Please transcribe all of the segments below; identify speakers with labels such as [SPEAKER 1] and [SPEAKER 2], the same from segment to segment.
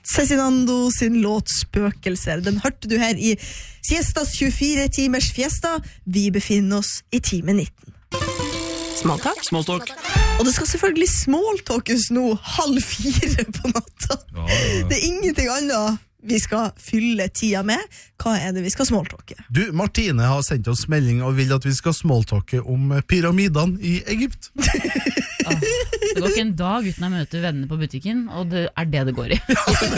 [SPEAKER 1] Cezinando sin låt Spøkelser. Den hørte du her i Siestas 24 timers fiesta. Vi befinner oss i time 19. Smalltalk. Og det skal selvfølgelig smalltalkes nå 3:30 på natta. Det er ingenting annet vi skal fylle tida med. Hva er det vi skal smalltalke?
[SPEAKER 2] Du, Martine har sendt oss melding og vil at vi skal smalltalke om pyramidene i Egypt.
[SPEAKER 3] Det går ikke en dag uten å møte venner på butikken, og det er det går i.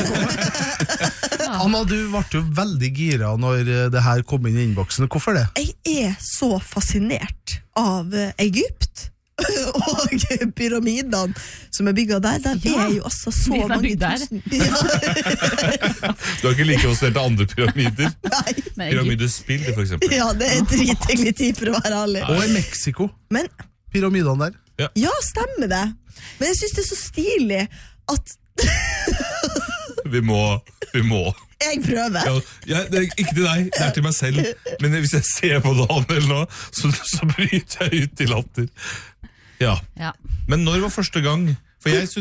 [SPEAKER 2] Anna, du ble jo veldig gira når det her kom inn i innboksen. Hvorfor det?
[SPEAKER 1] Jeg er så fascinert av Egypt og pyramidene som er bygget der. Der er jo også så mange tusen.
[SPEAKER 4] Du har ikke like fascinert av andre pyramider?
[SPEAKER 1] Nei.
[SPEAKER 4] Pyramidespill, for eksempel.
[SPEAKER 1] Ja, det er drittegelig tid for å være ærlig.
[SPEAKER 2] Og i Mexico.
[SPEAKER 1] Men
[SPEAKER 2] pyramidene der.
[SPEAKER 1] ja, stemmer det. Men jeg synes det er så stilig at
[SPEAKER 4] Vi må
[SPEAKER 1] jeg prøver.
[SPEAKER 4] Ja, det er ikke til deg, det er til meg selv. Men hvis jeg ser på Daniel nå, så bryter jeg ut i latter. Ja. Men når var første gang? For jeg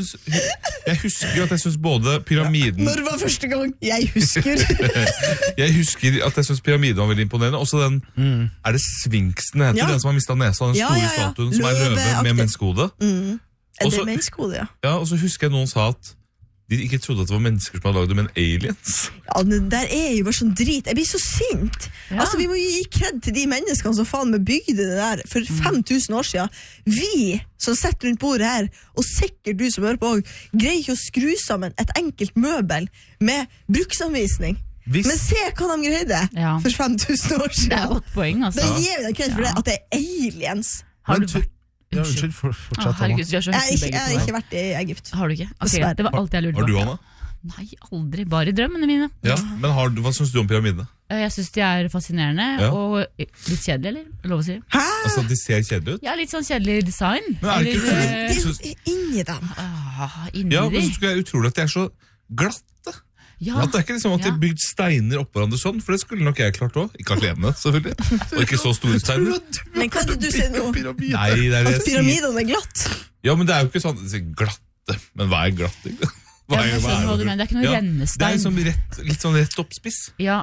[SPEAKER 4] husker at jeg synes både pyramiden...
[SPEAKER 1] Når var første gang? Jeg husker.
[SPEAKER 4] Jeg husker at jeg synes pyramiden var veldig imponerende. Også den, er det Sfinksen heter? Den som har mistet nesa, den store statuen som er røve med menneskehode.
[SPEAKER 1] Er det menneskehode,
[SPEAKER 4] Ja, og så husker jeg noen sa at de ikke trodde at det var mennesker som hadde laget det, men aliens.
[SPEAKER 1] Ja, det der er jo bare sånn drit. Jeg blir så sint. Altså, vi må gi kred til de menneskene som faen meg bygde det der for 5000 år siden. Vi som setter rundt bordet her, og sikkert du som hører på, greier ikke å skru sammen et enkelt møbel med bruksanvisning. Men se hva de greide for 5000 år siden.
[SPEAKER 3] Det er godt poeng, altså.
[SPEAKER 1] Da gir vi deg kred for det, at det er aliens.
[SPEAKER 3] Har du vært?
[SPEAKER 2] Ja, unnskyld, fortsett.
[SPEAKER 1] Jeg har ikke vært i Egypt.
[SPEAKER 3] Har du ikke? Okay, det var alt jeg lurte på.
[SPEAKER 4] Har du, Anna?
[SPEAKER 3] Nei, aldri. Bare i drømmene mine.
[SPEAKER 4] Ja, men hva synes du om pyramidene?
[SPEAKER 3] Jeg synes de er fascinerende, og litt kjedelige, eller? Lov å si.
[SPEAKER 1] Hæ?
[SPEAKER 4] Altså, de ser kjedelige ut?
[SPEAKER 3] Ja, litt sånn kjedelig design.
[SPEAKER 4] Men er det ikke
[SPEAKER 1] inni dem.
[SPEAKER 3] Inni
[SPEAKER 4] men så skulle jeg utrolig at de er så glatte. At det er ikke liksom at de har bygd steiner opp hverandre sånn, for det skulle nok jeg klart også. Ikke alene, selvfølgelig. Og ikke så store steiner.
[SPEAKER 1] Men hva er det du sier nå?
[SPEAKER 4] Nei, det er det
[SPEAKER 1] at pyramidene er glatt?
[SPEAKER 4] Ja, men det er jo ikke sånn glatte. Men hva er glatt, ikke?
[SPEAKER 3] Det er ikke noe rennestein.
[SPEAKER 4] Det er liksom litt sånn rett oppspiss.
[SPEAKER 3] Ja.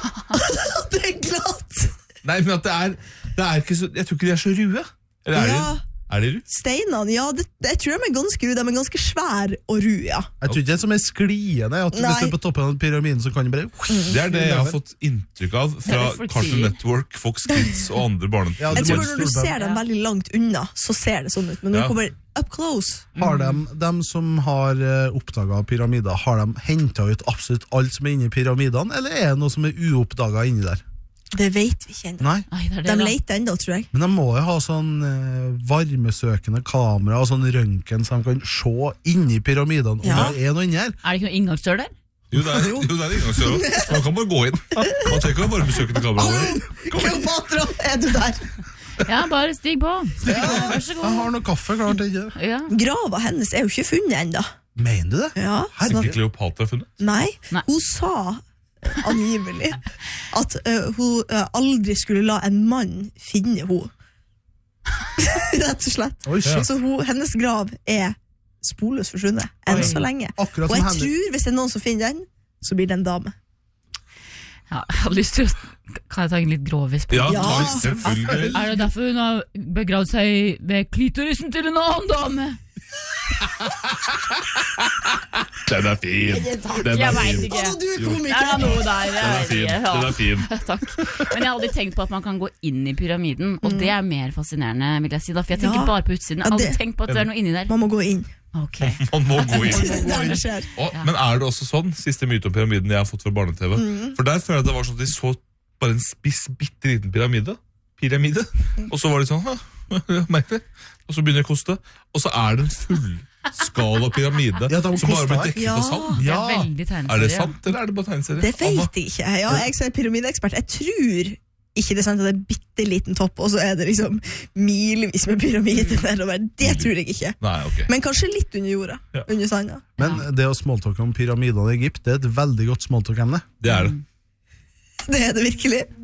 [SPEAKER 1] Det er glatt.
[SPEAKER 4] Nei, men at det er ikke så, jeg tror ikke de er så rue. Eller er de? Er de ru?
[SPEAKER 1] Steinene, jeg tror de er ganske ru. De er ganske svær og ru,
[SPEAKER 2] Jeg tror ikke det er som er skliende, at hvis du er på toppen av pyramiden, så kan du bare...
[SPEAKER 4] Det er det jeg har fått inntrykk av fra Cartoon Network, Fox Kids og andre barneprogram.
[SPEAKER 1] Jeg tror når du ser dem veldig langt unna, så ser det sånn ut. Men når du kommer up close...
[SPEAKER 2] Har de som har oppdaget pyramider, har de hentet ut absolutt alt som er inne i pyramidene, eller er det noe som er uoppdaget inni der?
[SPEAKER 1] Det vet vi ikke ennå. De leter enda, tror jeg.
[SPEAKER 2] Men de må jo ha sånn varmesøkende kamera og sånn røntgen så de kan se inni pyramidene om det er noe inni her.
[SPEAKER 3] Er det ikke noe inngangsdør der?
[SPEAKER 4] Jo, det er inngangsdør. Man kan bare gå inn. Man trenger ikke ha varmesøkende kamera.
[SPEAKER 1] Kleopatra, er du der?
[SPEAKER 3] Ja, bare stig på. Vær så god.
[SPEAKER 2] Jeg har noe kaffe klart ikke.
[SPEAKER 1] Grava hennes er jo ikke funnet enda.
[SPEAKER 2] Mener du det?
[SPEAKER 1] Ja.
[SPEAKER 4] Er ikke Kleopatra funnet?
[SPEAKER 1] Nei, hun sa angivelig at hun aldri skulle la en mann finne henne. Rett og slett. Så hennes grav er sporløst forsvunnet enn så lenge. Og jeg tror hvis det er noen som finner den, så blir det en dame.
[SPEAKER 3] Ja, jeg hadde lyst til å... Kan jeg ta en litt grovis på?
[SPEAKER 4] Ja, selvfølgelig.
[SPEAKER 3] Er det derfor hun har begravd seg ved klitorisen til en annen dame?
[SPEAKER 4] Den er fin.
[SPEAKER 3] Jeg vet ikke.
[SPEAKER 1] Du er komiker.
[SPEAKER 3] Det er noe der.
[SPEAKER 4] Den er fin.
[SPEAKER 3] Takk. Men jeg har aldri tenkt på at man kan gå inn i pyramiden, og det er mer fascinerende, vil jeg si. For jeg tenker bare på utsiden. Jeg har aldri tenkt på at det er noe inni der.
[SPEAKER 1] Man må gå inn.
[SPEAKER 3] Okay.
[SPEAKER 4] Man må gå inn.
[SPEAKER 1] Men
[SPEAKER 4] er det også sånn, siste myte om pyramiden jeg har fått fra barne-TV, for der føler jeg det var sånn at de så bare en spiss, bitteliten pyramide, og så var de sånn, merkelig, og så begynner de å koste, og så er det en fullskala pyramide som bare blir dekket av sand.
[SPEAKER 3] Det er veldig tegneserie.
[SPEAKER 4] Er det sant, eller er det bare tegneserie?
[SPEAKER 1] Det vet jeg ikke. Jeg er pyramideekspert. Jeg tror ikke det er sant at det er bitteliten topp, og så er det liksom milevis med pyramider nedover. Det tror jeg ikke.
[SPEAKER 4] Nei, okay.
[SPEAKER 1] Men kanskje litt under jorda, under sanda.
[SPEAKER 2] Men det å smalltalke om pyramidene i Egypt, det er et veldig godt smalltalk-emne.
[SPEAKER 4] Det er det.
[SPEAKER 1] Det er det virkelig.